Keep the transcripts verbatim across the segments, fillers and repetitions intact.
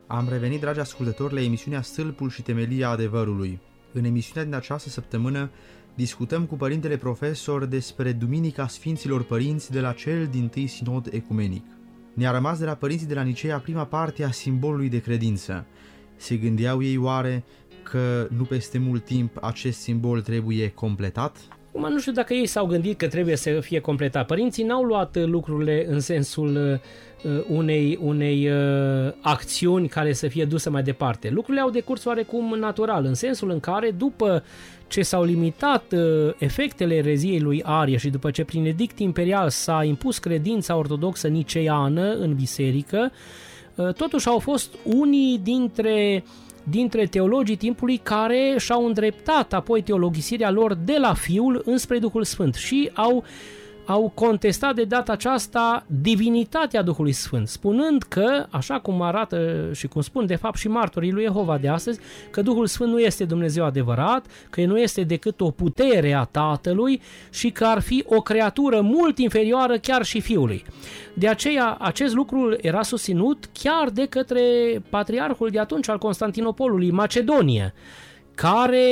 Am revenit, dragi ascultători, la emisiunea Stâlpul și Temelia Adevărului. În emisiunea din această săptămână discutăm cu părintele profesor despre Duminica Sfinților Părinți de la cel dintâi sinod ecumenic. Ne-a rămas de la părinții de la Nicea prima parte a simbolului de credință. Se gândeau ei oare că nu peste mult timp acest simbol trebuie completat? Acum nu știu dacă ei s-au gândit că trebuie să fie completat. Părinții n-au luat lucrurile în sensul uh, unei, unei uh, acțiuni care să fie dusă mai departe. Lucrurile au decurs oarecum natural, în sensul în care după ce s-au limitat uh, efectele ereziei lui Arie și după ce prin edict imperial s-a impus credința ortodoxă niceeană în biserică, uh, totuși au fost unii dintre dintre teologii timpului care și-au îndreptat apoi teologisirea lor de la Fiul înspre Duhul Sfânt și au, au contestat de data aceasta divinitatea Duhului Sfânt, spunând că, așa cum arată și cum spun de fapt și martorii lui Jehova de astăzi, că Duhul Sfânt nu este Dumnezeu adevărat, că nu este decât o putere a Tatălui și că ar fi o creatură mult inferioară chiar și Fiului. De aceea, acest lucru era susținut chiar de către patriarhul de atunci al Constantinopolului, Macedonie, care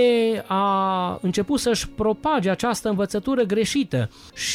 a început să-și propage această învățătură greșită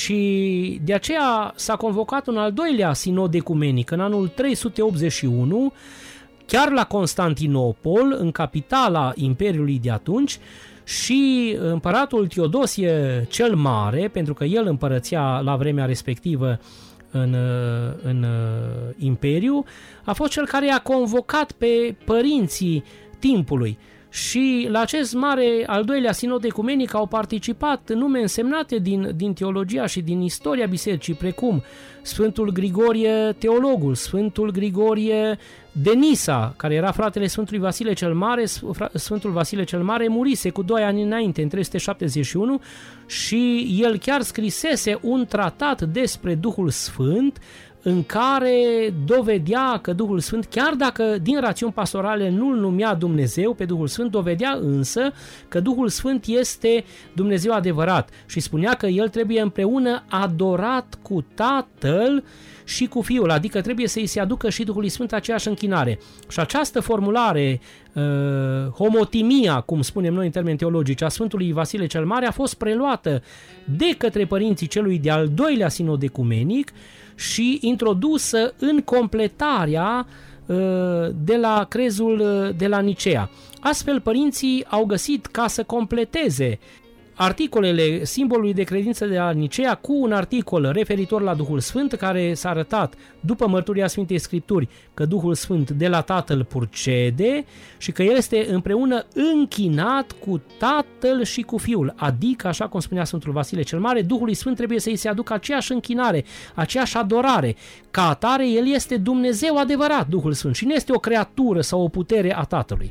și de aceea s-a convocat un al doilea sinod ecumenic în anul trei sute optzeci și unu, chiar la Constantinopol, în capitala Imperiului de atunci, și împăratul Teodosie cel Mare, pentru că el împărățea la vremea respectivă în, în Imperiu, a fost cel care a convocat pe părinții timpului. Și la acest mare al doilea sinod ecumenic au participat nume însemnate din, din teologia și din istoria bisericii, precum Sfântul Grigorie Teologul, Sfântul Grigorie de Nisa, care era fratele Sfântului Vasile cel Mare. Sfântul Vasile cel Mare murise cu doi ani înainte, în trei sute șaptezeci și unu, și el chiar scrisese un tratat despre Duhul Sfânt, în care dovedea că Duhul Sfânt, chiar dacă din rațiuni pastorale nu-L numea Dumnezeu pe Duhul Sfânt, dovedea însă că Duhul Sfânt este Dumnezeu adevărat și spunea că El trebuie împreună adorat cu Tatăl și cu Fiul, adică trebuie să îi se aducă și Duhului Sfânt aceeași închinare. Și această formulare, uh, homotimia, cum spunem noi în termeni teologici, a Sfântului Vasile cel Mare, a fost preluată de către părinții celui de-al doilea sinod ecumenic și introdusă în completarea uh, de la crezul uh, de la Nicea. Astfel, părinții au găsit, ca să completeze articolele simbolului de credință de la Nicea cu un articol referitor la Duhul Sfânt, care s-a arătat după mărturia Sfintei Scripturi că Duhul Sfânt de la Tatăl purcede și că El este împreună închinat cu Tatăl și cu Fiul, adică, așa cum spunea Sfântul Vasile cel Mare, Duhului Sfânt trebuie să îi se aducă aceeași închinare, aceeași adorare. Ca atare, El este Dumnezeu adevărat, Duhul Sfânt, și nu este o creatură sau o putere a Tatălui.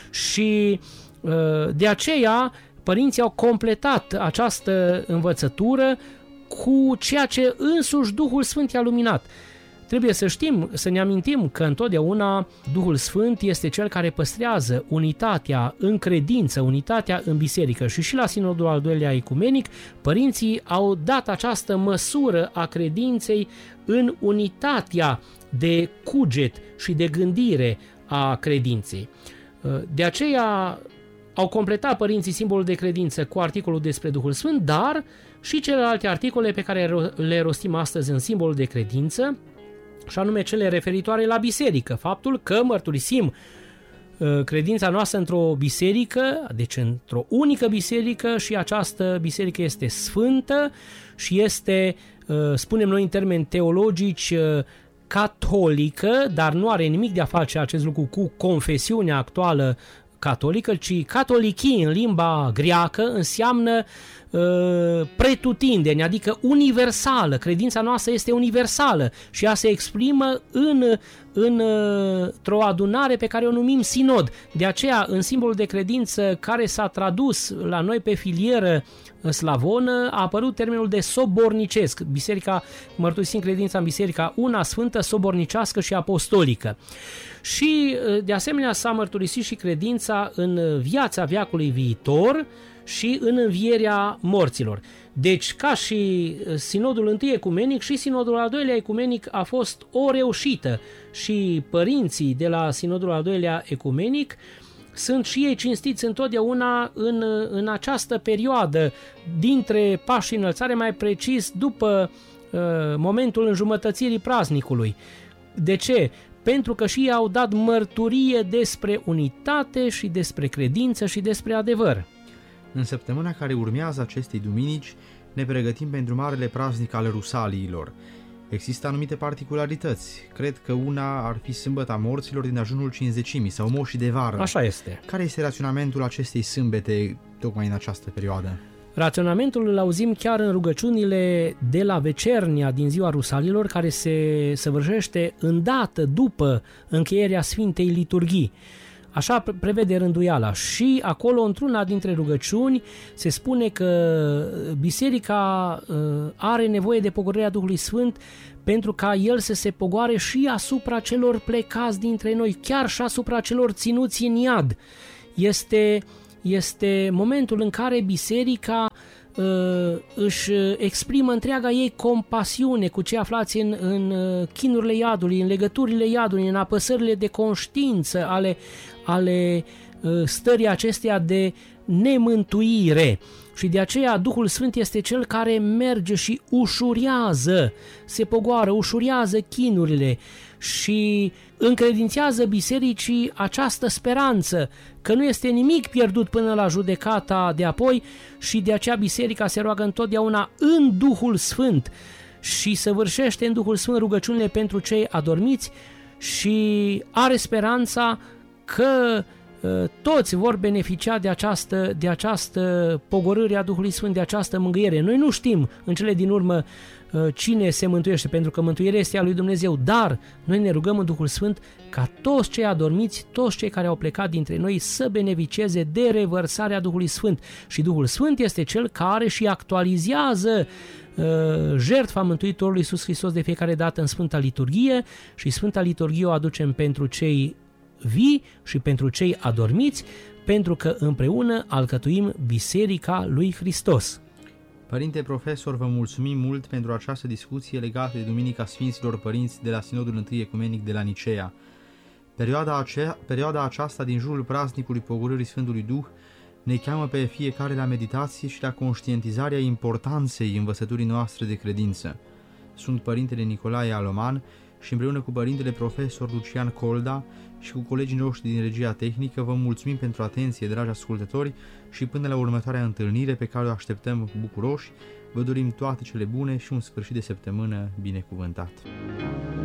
Și de aceea părinții au completat această învățătură cu ceea ce însuși Duhul Sfânt i-a luminat. Trebuie să știm, să ne amintim că întotdeauna Duhul Sfânt este cel care păstrează unitatea în credință, unitatea în biserică. Și și la sinodul al doilea ecumenic, părinții au dat această măsură a credinței în unitatea de cuget și de gândire a credinței. De aceea au completat părinții simbolul de credință cu articolul despre Duhul Sfânt, dar și celelalte articole pe care le rostim astăzi în simbolul de credință, și anume cele referitoare la biserică. Faptul că mărturisim credința noastră într-o biserică, deci într-o unică biserică, și această biserică este sfântă și este, spunem noi în termeni teologici, catolică, dar nu are nimic de a face acest lucru cu confesiunea actuală catolică, ci catolichii în limba greacă înseamnă uh, pretutindeni, adică universală. Credința noastră este universală și ea se exprimă în, în, într-o adunare pe care o numim sinod. De aceea, în simbolul de credință care s-a tradus la noi pe filieră slavonă, a apărut termenul de sobornicesc. Biserica, mărturisim credința în biserica una sfântă, sobornicească și apostolică. Și de asemenea s-a mărturisit și credința în viața veacului viitor și în învierea morților. Deci, ca și Sinodul întâi ecumenic, și Sinodul al doilea ecumenic a fost o reușită și părinții de la Sinodul al doilea ecumenic sunt și ei cinstiți întotdeauna în, în această perioadă dintre pași și înălțare, mai precis după uh, momentul înjumătățirii praznicului. De ce? Pentru că și ei au dat mărturie despre unitate și despre credință și despre adevăr. În săptămâna care urmează acestei duminici ne pregătim pentru marele praznic al Rusaliilor. Există anumite particularități. Cred că una ar fi sâmbăta morților din ajunul cincizecimii sau moșii de vară. Așa este. Care este raționamentul acestei sâmbete tocmai în această perioadă? Raționamentul îl auzim chiar în rugăciunile de la vecernia din ziua Rusalilor, care se săvârșește îndată după încheierea Sfintei Liturghii. Așa prevede rânduiala și acolo, într-una dintre rugăciuni, se spune că biserica are nevoie de pogorârea Duhului Sfânt pentru ca el să se pogoare și asupra celor plecați dintre noi, chiar și asupra celor ținuți în iad. Este, este momentul în care biserica își exprimă întreaga ei compasiune cu cei aflați în, în chinurile iadului, în legăturile iadului, în apăsările de conștiință ale, ale stării acesteia de nemântuire. Și de aceea Duhul Sfânt este cel care merge și ușurează, se pogoară, ușurează chinurile și încredințează bisericii această speranță că nu este nimic pierdut până la judecata de apoi și de aceea biserica se roagă întotdeauna în Duhul Sfânt și săvârșește în Duhul Sfânt rugăciunile pentru cei adormiți și are speranța că toți vor beneficia de această, de această pogorâre a Duhului Sfânt, de această mângâiere. Noi nu știm în cele din urmă cine se mântuiește, pentru că mântuirea este a lui Dumnezeu, dar noi ne rugăm în Duhul Sfânt ca toți cei adormiți, toți cei care au plecat dintre noi să beneficieze de revărsarea Duhului Sfânt. Și Duhul Sfânt este cel care și actualizează uh, jertfa Mântuitorului Iisus Hristos de fiecare dată în Sfânta Liturghie și Sfânta Liturghie o aducem pentru cei vii și pentru cei adormiți, pentru că împreună alcătuim Biserica lui Hristos. Părinte profesor, vă mulțumim mult pentru această discuție legată de Duminica Sfinților Părinți de la Sinodul întâi Ecumenic de la Nicea. Perioada, acea, perioada aceasta din jurul praznicului Pogorârii Sfântului Duh ne cheamă pe fiecare la meditație și la conștientizarea importanței învățăturii noastre de credință. Sunt Părintele Nicolae Aloman și împreună cu Părintele profesor Lucian Colda și cu colegii noștri din regia tehnică vă mulțumim pentru atenție, dragi ascultători, și până la următoarea întâlnire pe care o așteptăm bucuroși, vă dorim toate cele bune și un sfârșit de săptămână binecuvântat.